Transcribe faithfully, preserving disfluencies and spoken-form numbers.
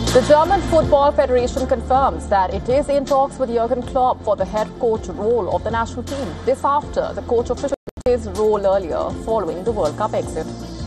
The German Football Federation confirms that it is in talks with Jurgen Klopp for the head coach role of the national team. This after the coach officially took his role earlier following the World Cup exit.